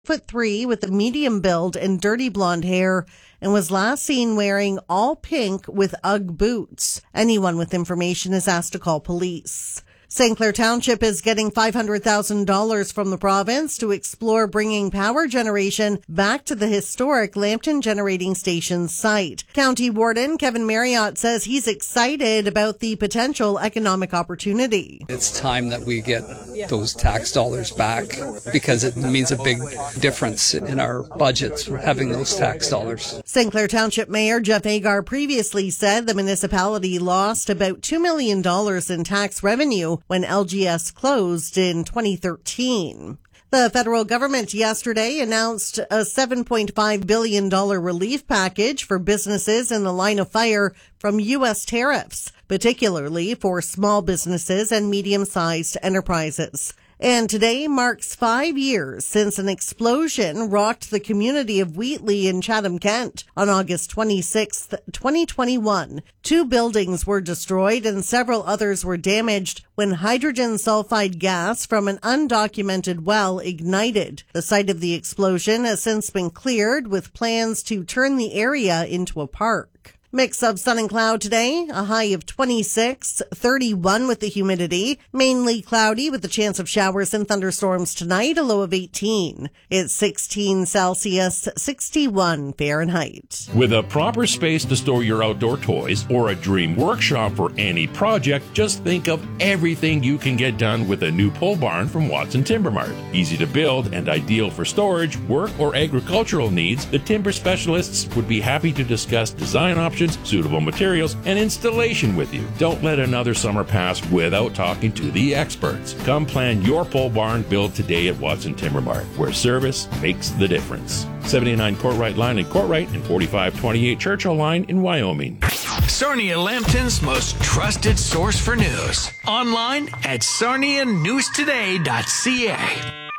5'3" with a medium build and dirty blonde hair, and was last seen wearing all pink with Ugg boots. Anyone with information is asked to call police. St. Clair Township is getting $500,000 from the province to explore bringing power generation back to the historic Lambton Generating Station site. County Warden Kevin Marriott says he's excited about the potential economic opportunity. It's time that we get those tax dollars back because it means a big difference in our budgets for having those tax dollars. St. Clair Township Mayor Jeff Agar previously said the municipality lost about $2 million in tax revenue when LGS closed in 2013. The federal government yesterday announced a $7.5 billion relief package for businesses in the line of fire from U.S. tariffs, particularly for small businesses and medium-sized enterprises. And today marks 5 years since an explosion rocked the community of Wheatley in Chatham-Kent on August 26, 2021. 2 buildings were destroyed and several others were damaged when hydrogen sulfide gas from an undocumented well ignited. The site of the explosion has since been cleared with plans to turn the area into a park. Mix of sun and cloud today, a high of 26, 31 with the humidity, mainly cloudy with the chance of showers and thunderstorms tonight, a low of 18. It's 16 Celsius, 61 Fahrenheit. With a proper space to store your outdoor toys or a dream workshop for any project, just think of everything you can get done with a new pole barn from Watson Timber Mart. Easy to build and ideal for storage, work, or agricultural needs, the timber specialists would be happy to discuss design options, suitable materials, and installation with you. Don't let another summer pass without talking to the experts. Come plan your pole barn build today at Watson Timber Mart, where service makes the difference. 79 Courtright Line in Courtright and 4528 Churchill Line in Wyoming. Sarnia Lambton's most trusted source for news. Online at sarnianewstoday.ca.